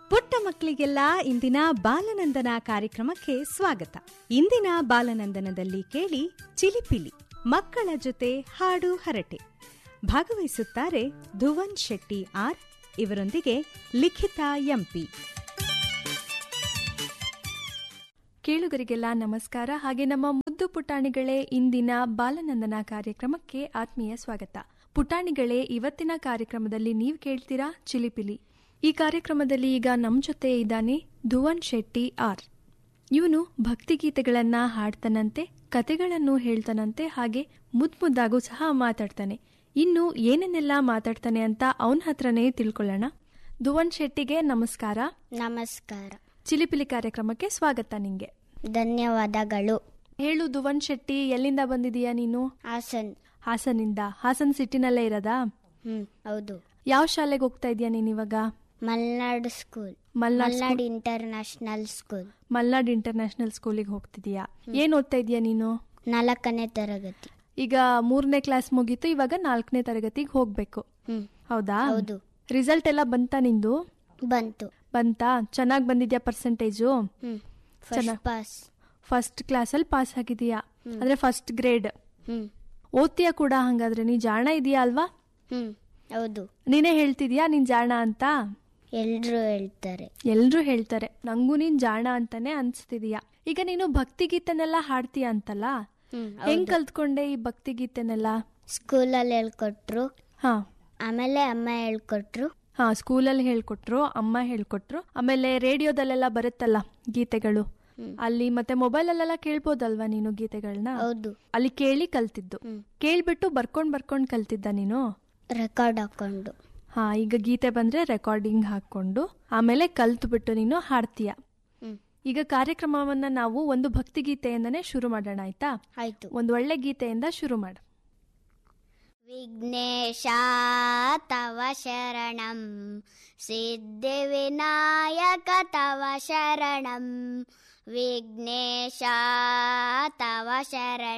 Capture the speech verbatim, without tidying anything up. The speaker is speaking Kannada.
ಪುಟ್ಟ ಮಕ್ಕಳಿಗೆಲ್ಲ ಇಂದಿನ ಬಾಲನಂದನ ಕಾರ್ಯಕ್ರಮಕ್ಕೆ ಸ್ವಾಗತ. ಇಂದಿನ ಬಾಲನಂದನದಲ್ಲಿ ಕೇಳಿ ಚಿಲಿಪಿಲಿ, ಮಕ್ಕಳ ಜೊತೆ ಹಾಡು ಹರಟೆ. ಭಾಗವಹಿಸುತ್ತಾರೆ ಧುವನ್ ಶೆಟ್ಟಿ ಆರ್, ಇವರೊಂದಿಗೆ ಲಿಖಿತಾ ಎಂಪಿ. ಕೇಳುಗರಿಗೆಲ್ಲ ನಮಸ್ಕಾರ. ಹಾಗೆ ನಮ್ಮ ಮುದ್ದು ಪುಟಾಣಿಗಳೇ, ಇಂದಿನ ಬಾಲನಂದನ ಕಾರ್ಯಕ್ರಮಕ್ಕೆ ಆತ್ಮೀಯ ಸ್ವಾಗತ. ಪುಟಾಣಿಗಳೇ, ಇವತ್ತಿನ ಕಾರ್ಯಕ್ರಮದಲ್ಲಿ ನೀವು ಕೇಳ್ತೀರಾ ಚಿಲಿಪಿಲಿ. ಈ ಕಾರ್ಯಕ್ರಮದಲ್ಲಿ ಈಗ ನಮ್ಮ ಜೊತೆ ಇದ್ದಾನೆ ಧುವನ್ ಶೆಟ್ಟಿ ಆರ್. ಇವನು ಭಕ್ತಿಗೀತೆಗಳನ್ನ ಹಾಡ್ತಾನಂತೆ, ಕತೆಗಳನ್ನು ಹೇಳ್ತಾನಂತೆ, ಹಾಗೆ ಮುದ್ ಮುದ್ದಾಗೂ ಸಹ ಮಾತಾಡ್ತಾನೆ. ಇನ್ನು ಏನೇನೆಲ್ಲ ಮಾತಾಡ್ತಾನೆ ಅಂತ ಅವನ ಹತ್ರನೇ ತಿಳ್ಕೊಳ್ಳೋಣ. ಧುವನ್ ಶೆಟ್ಟಿಗೆ ನಮಸ್ಕಾರ. ನಮಸ್ಕಾರ. ಚಿಲಿಪಿಲಿ ಕಾರ್ಯಕ್ರಮಕ್ಕೆ ಸ್ವಾಗತ. ನಿಂಗೆ ಧನ್ಯವಾದಗಳು. ಹೇಳು ಧುವನ್ ಶೆಟ್ಟಿ, ಎಲ್ಲಿಂದ ಬಂದಿದೀಯಾ ನೀನು? ಹಾಸನ್. ಹಾಸನಿಂದ. ಹಾಸನ್ ಸಿಟಿನಲ್ಲೇ ಇರೋದಾ? ಹ್ಮ್, ಹೌದು. ಯಾವ ಶಾಲೆಗೆ ಹೋಗ್ತಾ ಇದೀಯಾ ನೀನ್ ಇವಾಗ? Malnad school. Malnad Malnad international school. Malnad international ಸ್ಕೂಲಿಗೆ ಹೋಗ್ತಿದೀಯಾ. ಏನ್ ಓದ್ತಾ ಇದೀಯಾ ನೀನು? ನಾಲ್ಕನೇ ತರಗತಿ. ಈಗ ಮೂರನೇ ಕ್ಲಾಸ್ ಮುಗೀತು, ಇವಾಗ ನಾಲ್ಕನೇ ತರಗತಿಗೆ ಹೋಗ್ಬೇಕು. ಹ್ಮ್, ಹೌದಾ? ಹೌದು. ರಿಸಲ್ಟ್ ಎಲ್ಲ ಬಂತಾ ನಿಂದು? ಬಂತು. ಬಂತಾ? ಚೆನ್ನಾಗ್ ಬಂದಿದ್ಯಾ ಪರ್ಸೆಂಟೇಜು? ಹ್ಮ್, ಫಸ್ಟ್ ಪಾಸ್. ಫಸ್ಟ್ ಕ್ಲಾಸ್ ಅಲ್ಲಿ ಪಾಸ್ ಆಗಿದೀಯಾ, ಅಂದ್ರೆ ಫಸ್ಟ್ ಗ್ರೇಡ್. ಹ್ಮ್, ಓದ್ತೀಯಾ ಕೂಡ? ಹಂಗಾದ್ರೆ ನೀ ಜಾಣ ಇದೀಯಾ ಅಲ್ವಾ? ಹ್ಮ್, ಹೌದು. ನೀನೇ ಹೇಳ್ತಿದ್ಯಾ ನೀನ್ ಜಾಣ ಅಂತ? ಎಲ್ರು ಹೇಳ್ತಾರೆ. ಎಲ್ರು ಹೇಳ್ತಾರೆ. ನಂಗೂ ನೀನ್ ಜಾಣ ಅಂತಾನೆ ಅನ್ಸ್ತಿದೀಯಾ. ಈಗ ನೀನು ಭಕ್ತಿಗೀತೆನೆಲ್ಲ ಹಾಡ್ತೀಯ ಅಂತಲ್ಲ, ಹೆಂಗ್ ಕಲ್ತ್ಕೊಂಡೆ ಈ ಭಕ್ತಿಗೀತೆನೆಲ್ಲ? ಸ್ಕೂಲಲ್ಲಿ ಹೇಳ್ಕೊಟ್ರು. ಹಾ, ಆಮೇಲೆ ಅಮ್ಮ ಹೇಳ್ಕೊಟ್ರು. ಹಾ, ಸ್ಕೂಲಲ್ಲಿ ಹೇಳ್ಕೊಟ್ರು, ಅಮ್ಮ ಹೇಳ್ಕೊಟ್ರು. ಆಮೇಲೆ ರೇಡಿಯೋದಲ್ಲೆಲ್ಲ ಬರುತ್ತಲ್ಲ ಗೀತೆಗಳು, ಅಲ್ಲಿ ಮತ್ತೆ ಮೊಬೈಲ್ ಅಲ್ಲೆಲ್ಲ ಕೇಳ್ಬೋದಲ್ವಾ ನೀನು ಗೀತೆಗಳನ್ನ? ಹೌದು. ಅಲ್ಲಿ ಕೇಳಿ ಕಲ್ತಿದ್ದು. ಕೇಳ್ಬಿಟ್ಟು ಬರ್ಕೊಂಡ್ ಬರ್ಕೊಂಡ್ ಕಲ್ತಿದ್ದ ನೀನು? ರೆಕಾರ್ಡ್ ಹಾಕೊಂಡು. ಹಾ, ಈಗ ಗೀತೆ ಬಂದ್ರೆ ರೆಕಾರ್ಡಿಂಗ್ ಹಾಕೊಂಡು ಆಮೇಲೆ ಕಲ್ತು ಬಿಟ್ಟು ನೀನು ಹಾಡ್ತೀಯ. ಈಗ ಕಾರ್ಯಕ್ರಮವನ್ನ ನಾವು ಒಂದು ಭಕ್ತಿ ಗೀತೆಯಿಂದನೇ ಶುರು ಮಾಡೋಣ, ಆಯ್ತಾ? ಆಯ್ತು. ಒಂದು ಒಳ್ಳೆ ಗೀತೆಯಿಂದ ಶುರು ಮಾಡು. ವಿಘ್ನೇಶ ತವ ಶರಣಂ, ಸಿದ್ಧಿ ವಿನಾಯಕ ತವ ಶರಣಂ, ವಿಘ್ನೇಶ ತವ ಶರಣಂ.